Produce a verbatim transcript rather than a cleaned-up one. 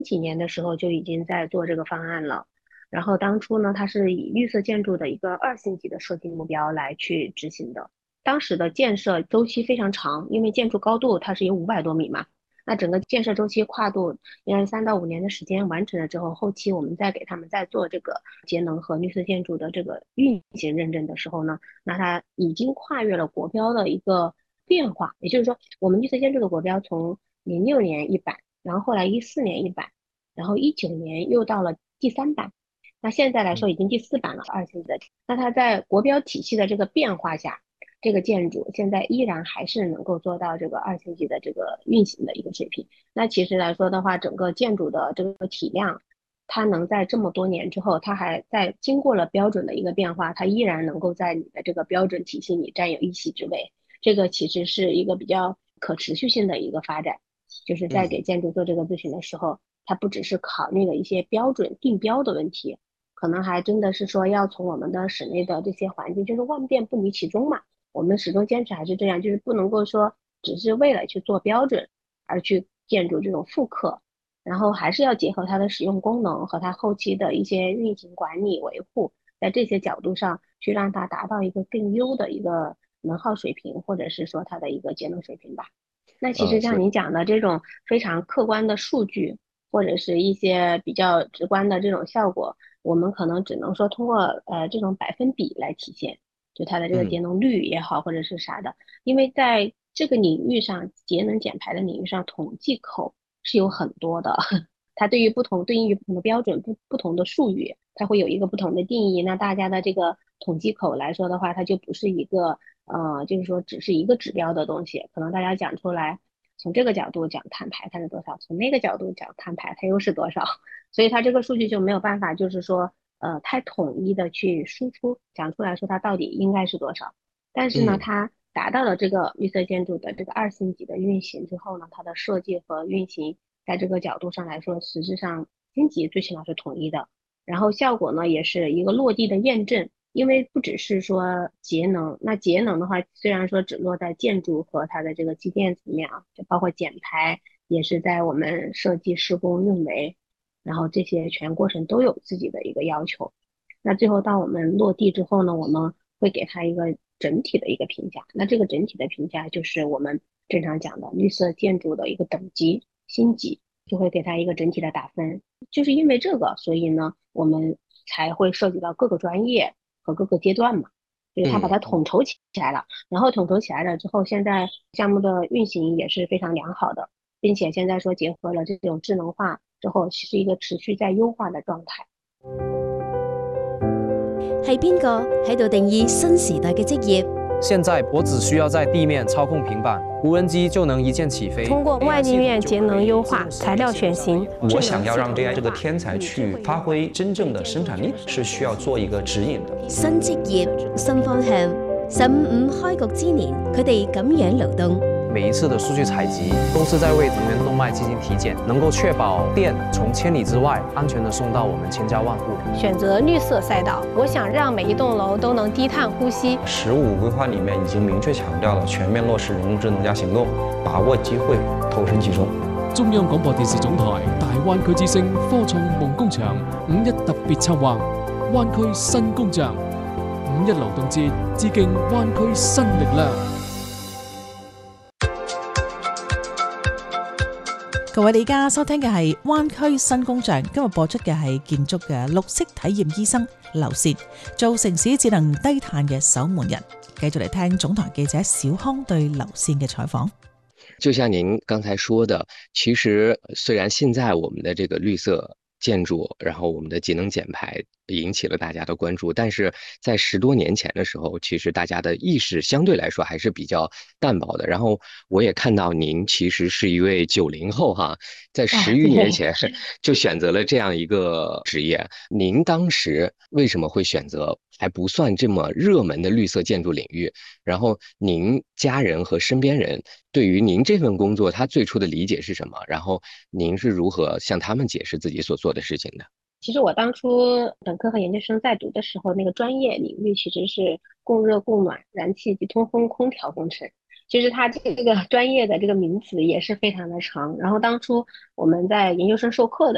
几年的时候就已经在做这个方案了。然后当初呢，它是以绿色建筑的一个二星级的设计目标来去执行的。当时的建设周期非常长，因为建筑高度它是有五百多米嘛，那整个建设周期跨度应该是三到五年的时间完成了之后，后期我们再给他们再做这个节能和绿色建筑的这个运行认证的时候呢，那它已经跨越了国标的一个变化，也就是说，我们绿色建筑的国标从零六年一版，然后后来一四年一版，然后一九年又到了第三版，那现在来说已经第四版了，二星级的。那它在国标体系的这个变化下，这个建筑现在依然还是能够做到这个二星级的这个运行的一个水平。那其实来说的话，整个建筑的这个体量，它能在这么多年之后，它还在经过了标准的一个变化，它依然能够在你的这个标准体系里占有一席之位。这个其实是一个比较可持续性的一个发展，就是在给建筑做这个咨询的时候，它不只是考虑了一些标准定标的问题，可能还真的是说要从我们的室内的这些环境，就是万变不离其宗嘛。我们始终坚持还是这样，就是不能够说只是为了去做标准而去建筑这种复刻，然后还是要结合它的使用功能和它后期的一些运行管理维护，在这些角度上去让它达到一个更优的一个能耗水平，或者是说它的一个节能水平吧。那其呃， 实像是。 你讲的这种非常客观的数据，或者是一些比较直观的这种效果，我们可能只能说通过呃这种百分比来体现，就它的这个嗯。 节能率也好，或者是啥的，因为在这个领域上，节能减排的领域上，统计口是有很多的，它对于不同对应于不同的标准、不不同的术语，它会有一个不同的定义。那大家的这个统计口来说的话，它就不是一个呃，就是说只是一个指标的东西，可能大家讲出来，从这个角度讲碳排它是多少，从那个角度讲碳排它又是多少，所以它这个数据就没有办法，就是说呃太统一的去输出讲出来说它到底应该是多少。但是呢， 嗯。 它达到了这个绿色建筑的这个二星级的运行之后呢，它的设计和运行在这个角度上来说，实质上星级最起码是统一的。然后效果呢，也是一个落地的验证。因为不只是说节能，那节能的话，虽然说只落在建筑和它的这个机电层面啊，就包括减排，也是在我们设计、施工、运维，然后这些全过程都有自己的一个要求。那最后到我们落地之后呢，我们会给它一个整体的一个评价。那这个整体的评价就是我们正常讲的绿色建筑的一个等级星级，就会给它一个整体的打分。就是因为这个，所以呢，我们才会涉及到各个专业和各个阶段嘛。就是它把它嗯。 统筹起来了，然后统筹起来了之后，现在项目的运行也是非常良好的，并且现在说结合了这种智能化之后，是一个持续在优化的状态。 係邊個喺度定義新時代嘅職業？ 现在我只需要在地面操控平板，无人机就能一键起飞。 通过外立面节能优化、材料选型， 我想要让 A I 这个天才去发挥真正的生产力，是需要做一个指引的。 新職業、新方向。十五五開局之年，佢哋咁樣勞動。 每一次的数据采集，公司在为能源动脉进行体检，能够确保电从千里之外安全地送到我们千家万户。 选择绿色赛道，我想让每一栋楼都能低碳呼吸。 “十五”规划里面已经明确强调了全面落实人工智能加行动，把握机会，投身其中。 中央廣播電視總台大灣區之聲科創夢工場五一特別策劃灣區新工匠五一勞動節，致敬灣區新力量。 各位，你而家收聽嘅係灣區新工匠，今日播出嘅係建築嘅綠色體驗醫生劉倩，做城市智能低碳嘅守門人。繼續嚟聽總台記者小康對劉倩嘅採訪。 就像您刚才说的，其实虽然现在我们的这个绿色建筑，然后我们的节能减排引起了大家的关注，但是在十多年前的时候，其实大家的意识相对来说还是比较淡薄的。然后我也看到您其实是一位九零后哈，在十余年前就选择了这样一个职业。您当时为什么会选择还不算这么热门的绿色建筑领域？然后您家人和身边人对于您这份工作，他最初的理解是什么？然后您是如何向他们解释自己所做的事情的？ 其实我当初本科和研究生在读的时候，那个专业领域其实是供热供暖、燃气及通风空调工程。其实它这个专业的这个名词也是非常的长。然后当初我们在研究生授课的